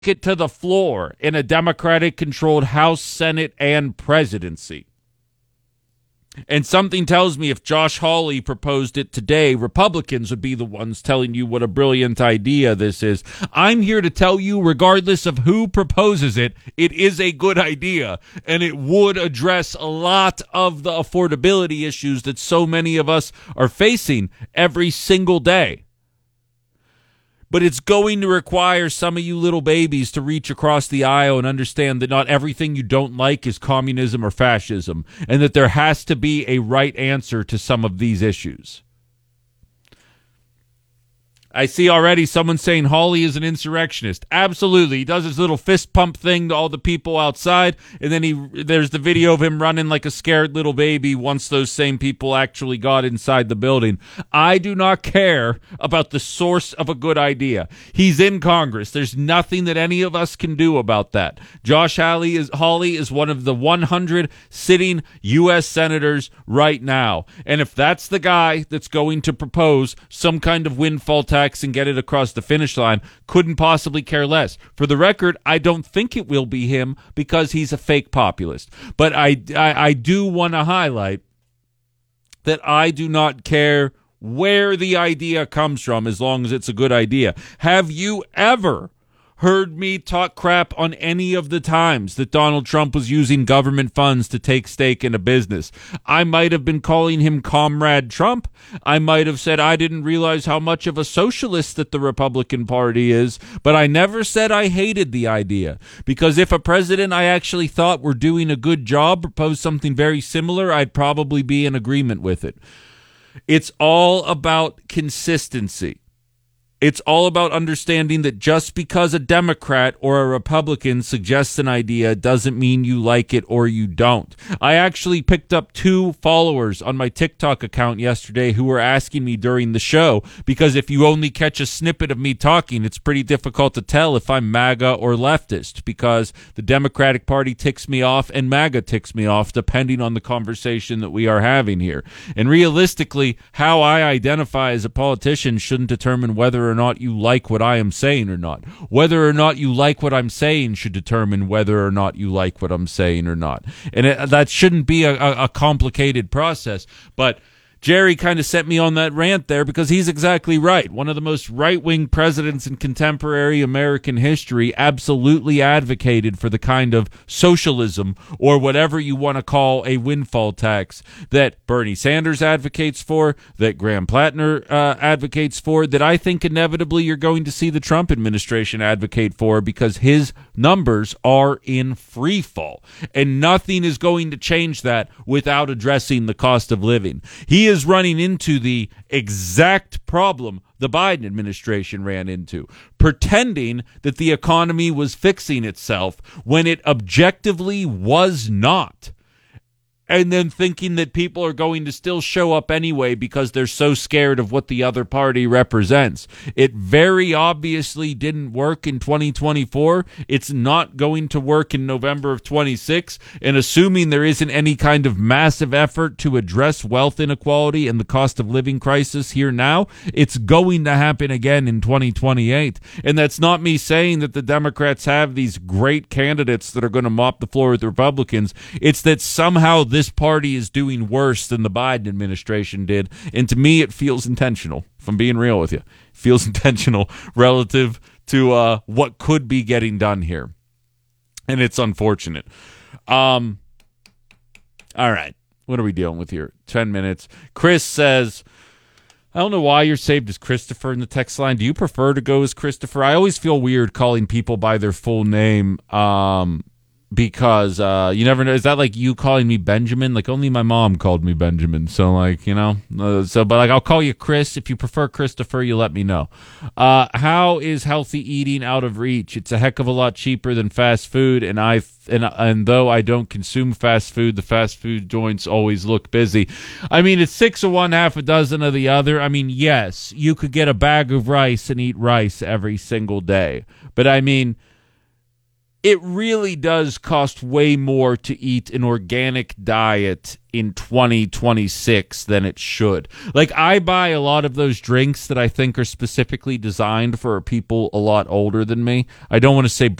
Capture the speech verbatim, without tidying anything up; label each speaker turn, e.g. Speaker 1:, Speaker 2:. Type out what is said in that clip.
Speaker 1: it to the floor in a Democratic-controlled House, Senate, and presidency. And something tells me if Josh Hawley proposed it today, Republicans would be the ones telling you what a brilliant idea this is. I'm here to tell you, regardless of who proposes it, it is a good idea, and it would address a lot of the affordability issues that so many of us are facing every single day. But it's going to require some of you little babies to reach across the aisle and understand that not everything you don't like is communism or fascism, and that there has to be a right answer to some of these issues. I see already someone saying Hawley is an insurrectionist. Absolutely. He does his little fist pump thing to all the people outside, and then he there's the video of him running like a scared little baby once those same people actually got inside the building. I do not care about the source of a good idea. He's in Congress. There's nothing that any of us can do about that. Josh Hawley is, Hawley is one of the one hundred sitting U S senators right now. And if that's the guy that's going to propose some kind of windfall tax and get it across the finish line, couldn't possibly care less. For the record, I don't think it will be him because he's a fake populist. But I, I, I do want to highlight that I do not care where the idea comes from as long as it's a good idea. Have you ever heard me talk crap on any of the times that Donald Trump was using government funds to take stake in a business? I might have been calling him Comrade Trump. I might have said I didn't realize how much of a socialist that the Republican Party is, but I never said I hated the idea. Because if a president I actually thought were doing a good job proposed something very similar, I'd probably be in agreement with it. It's all about consistency. It's all about understanding that just because a Democrat or a Republican suggests an idea doesn't mean you like it or you don't. I actually picked up two followers on my TikTok account yesterday who were asking me during the show, because if you only catch a snippet of me talking, it's pretty difficult to tell if I'm MAGA or leftist, because the Democratic Party ticks me off and MAGA ticks me off depending on the conversation that we are having here. And realistically, how I identify as a politician shouldn't determine whether or not you like what I am saying or not. Whether or not you like what I'm saying should determine whether or not you like what I'm saying or not. And it, that shouldn't be a, a, a complicated process. But Jerry kind of set me on that rant there because he's exactly right. One of the most right-wing presidents in contemporary American history absolutely advocated for the kind of socialism, or whatever you want to call a windfall tax, that Bernie Sanders advocates for, that Graham Plattner uh, advocates for, that I think inevitably you're going to see the Trump administration advocate for, because his numbers are in free fall. And nothing is going to change that without addressing the cost of living. He is running into the exact problem the Biden administration ran into, pretending that the economy was fixing itself when it objectively was not. And then thinking that people are going to still show up anyway because they're so scared of what the other party represents. It very obviously didn't work in twenty twenty-four. It's not going to work in November of twenty-six. And assuming there isn't any kind of massive effort to address wealth inequality and the cost of living crisis here now, it's going to happen again in twenty twenty-eight. And that's not me saying that the Democrats have these great candidates that are going to mop the floor with the Republicans. It's that somehow this This party is doing worse than the Biden administration did. And to me, it feels intentional, if I'm being real with you. It feels intentional relative to uh, what could be getting done here. And it's unfortunate. Um, all right. What are we dealing with here? Ten minutes. Chris says, I don't know why you're saved as Christopher in the text line. Do you prefer to go as Christopher? I always feel weird calling people by their full name. Um... Because uh, you never know. Is that like you calling me Benjamin? Like only my mom called me Benjamin. So like, you know, uh, so, but like I'll call you Chris. If you prefer Christopher, you let me know. Uh, how is healthy eating out of reach? It's a heck of a lot cheaper than fast food. And I, and, and though I don't consume fast food, the fast food joints always look busy. I mean, it's six of one, half a dozen of the other. I mean, yes, you could get a bag of rice and eat rice every single day. But I mean, it really does cost way more to eat an organic diet in twenty twenty-six than it should. Like, I buy a lot of those drinks that I think are specifically designed for people a lot older than me. I don't want to say